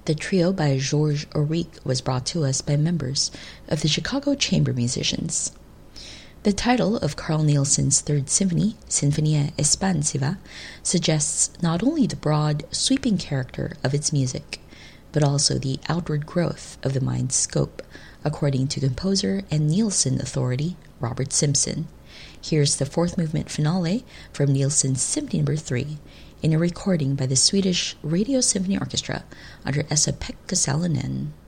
The trio by Georges Auric was brought to us by members of the Chicago Chamber Musicians. The title of Carl Nielsen's Third Symphony, Sinfonia Espansiva, suggests not only the broad, sweeping character of its music, but also the outward growth of the mind's scope, according to composer and Nielsen authority Robert Simpson. Here's the fourth movement finale from Nielsen's Symphony No. 3 in a recording by the Swedish Radio Symphony Orchestra under Esa-Pekka Salonen.